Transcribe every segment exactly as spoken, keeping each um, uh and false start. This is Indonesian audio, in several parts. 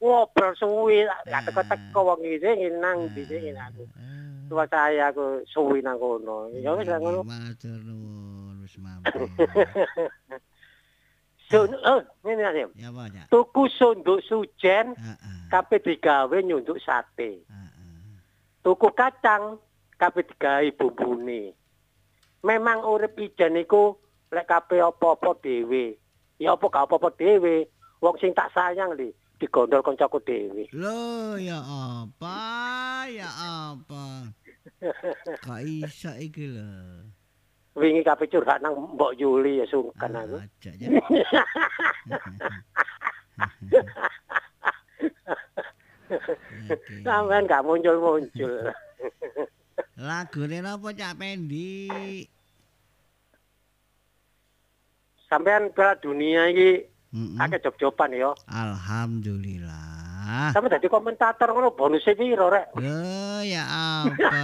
ngobrol suwi gak teko-teko wong iki nang ndi sik aku. Tua saya aku suwi nang kono. Ya wis ngono. Matur nuwun wis mampir. Sun oh ngene ae. Ya apa, Cak? Tuku sunduk sujen Heeh. kabeh digawe nyunduk sate. Heeh. Tuku kacang kabeh digawe bumbune. Memang urip ijen iku lek kabeh apa-apa dhewe. Ya apa gak apa-apa dhewe. Wong sing tak sayang li digondol kancaku dhewe. Loh, ya apa? Ya apa? Kok iso iki lho. Wingi kabeh curhat nang Mbok Yuli ya sungkan aku. Aja ya. Sampeyan gak muncul-muncul. Lagune napa Cak Pendi? Sampeyan Piala Dunia iki Heeh. akeh job-joban ya. Alhamdulillah. Sampe dadi komentator ngono bonuse piro rek? Loh, ya apa?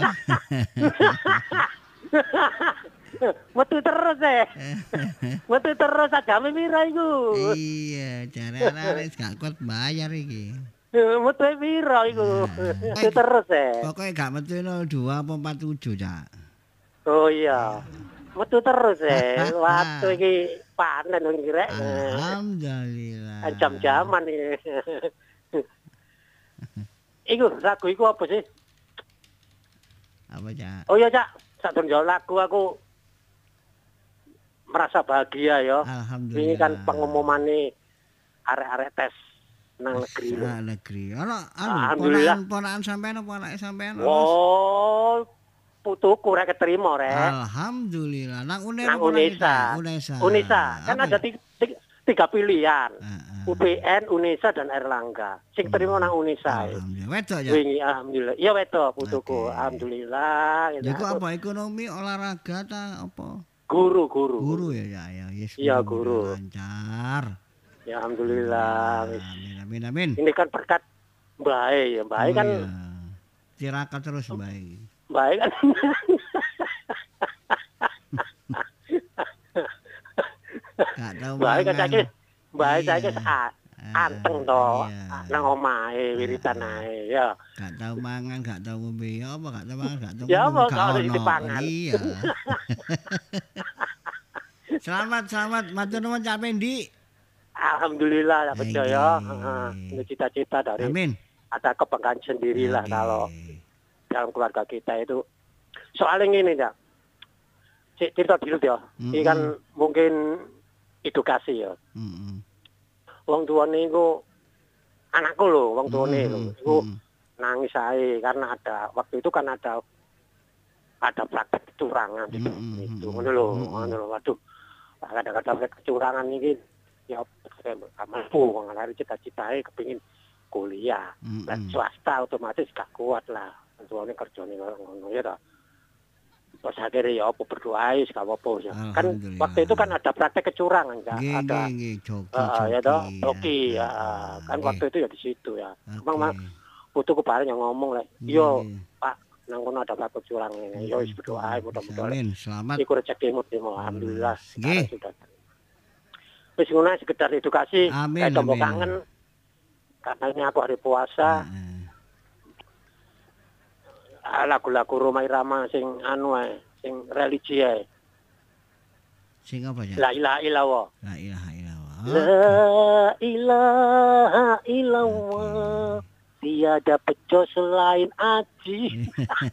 Metu terus eh. Metu terus ajame piro iku? Iya, jarane wis gak kuat bayar iki. Metu piro iku? Metu terus eh. Pokoknya gak metu nol dua apa empat tujuh, Cak. Oh iya. Metu terus eh. Waktu iki panen wong iki rek. Alhamdulillah. Jam-jaman iki. Iku lagu iku apa sih? Apa, Cak? Oh iya, Cak. Sadurunge jawab lagu aku merasa bahagia ya. Alhamdulillah. Ini kan pengumumane arek-arek tes nang negeri. Nang negeri. Ana Alhamdulillah. anu ponakan sampean apa anake sampean? Oh, putuku rek keterima rek. Alhamdulillah. Nang UNER Nang apa nang Unesa. Unesa. Unesa. Kan Apa ada ya? tiga, tiga, tiga pilihan. Heeh. U P N, Unesa dan Erlangga. Sing terima nang Unesa. Alhamdulillah. Wedok ya? Wingi alhamdulillah. Iya wedok putuku. Oke. Alhamdulillah. Ya iku apa ekonomi olahraga ta apa? Guru-guru. Guru ya ya ya. Yes, Iya, guru. guru. Lancar. Ya alhamdulillah. Wis. Amin amin amin. Ini kan berkat baik ya. Baik kan Oh, iya. Tirakat terus baik. baik kan. Gak tau Baik kan mangan. saiki. Baik Iya. saiki anteng to. Iya. Nang omahe wiritan ae ya. Gak tau mangan, gak tau ngombe, ya apa gak tau mangan, gak tau Ya ngombe, apa, gak gak harus ono. dipangan. Iya. Selamat, selamat, matur nuwun Cak Pendi. Alhamdulillah ya percaya. Oke. Heeh. Ini cita-cita dari Amin. ada kebanggaan sendirilah Oke. kalau dalam keluarga kita itu. Soalnya ini ya. Cik cerita dulu ya. Ini kan mungkin edukasi ya. Mm-mm. Wong tuane iku anakku lho, wong tuane lho. Mm-mm. Iku Mm-mm. nangis ae karena ada waktu itu kan ada ada praktek kecurangan di Mm-mm. itu. Ngono lho, Mm-mm. ngono lho. Waduh. Kadang-kadang praktek kecurangan iki ya gak mampu wong arek cita-citae kepengin kuliah. Mm-mm. Lah swasta otomatis gak kuat lah. Tuane kerjane ngono ya ta. Pas akhirnya ya apa berdoa aja gak apa-apa ya. Kan Alhamdulillah. waktu itu kan ada praktek kecurangan kan. Nggih, Ada nggih, nggih, joki, Ah, ya joki, toh, oke ya. Ah, Kan nggih. waktu itu ya di situ ya. Emang Oke. mak putuku bareng yang ngomong lah. Yo, Nggih. Pak, nang kono ada praktek curang ini. Yo wis berdoa ae mudah-mudahan. Amin, selamat. Iku rezekimu terima alhamdulillah. Nggih. Sekarang sudah. Wis ngono sekedar edukasi, Amin, kayak tombol amin. kangen. Karena ini aku hari puasa, Heeh. ah, lagu-lagu Roma Irama sing anu ae, sing religi ae. Sing apa ya? La ilaha illallah. La ilaha illallah. La ilaha illallah. Tiada peco selain aji.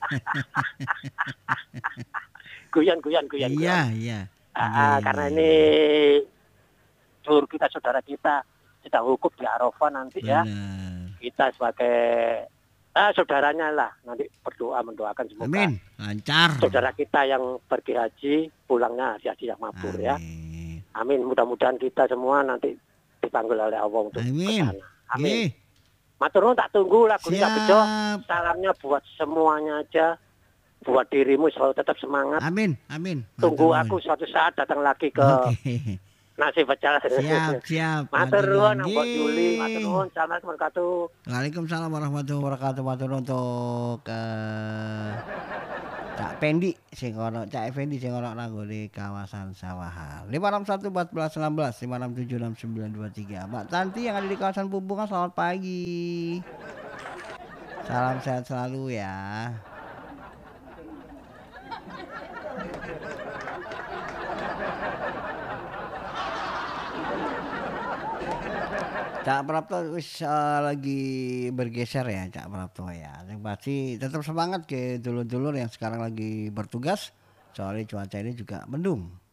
Guyan, guyan, guyan. Iya, guyan. iya. Ah, ah, Nggih, karena nggih. ini seluruh kita saudara kita sedang hukum di Arafah nanti ya. Bener. Kita sebagai ah, saudaranya lah nanti berdoa mendoakan semoga Amin, lancar. saudara kita yang pergi haji pulangnya haji yang mabur ya. Amin. Amin. Mudah-mudahan kita semua nanti dipanggil oleh Allah untuk Amin. kesana. Amin. Nggih. Matur nuwun tak tunggu lagu ini bejo. Siap. Salamnya buat semuanya aja. Buat dirimu selalu tetap semangat. Amin, amin. Tunggu Matur aku nuwun. suatu saat datang lagi ke Oke. Nasi Pecel. Siap, siap. Matur nuwun nuwun. Mbok Juli, Nggih. matur nuwun. Assalamualaikum warahmatullahi wabarakatuh. Waalaikumsalam warahmatullahi wabarakatuh. Matur nuwun untuk eh, Cak Pendi sing ono, Cak Effendi sing ono nang nggone kawasan Sawahan. lima enam satu empat belas enam belas, lima enam tujuh enam sembilan dua tiga. Mbak Tanti yang ada di kawasan Pumpungan, selamat pagi. Salam sehat selalu ya. Cak Prapto wis uh, lagi bergeser ya Cak Prapto ya. Yang pasti tetap semangat ke dulur-dulur yang sekarang lagi bertugas. Soalnya cuaca ini juga mendung.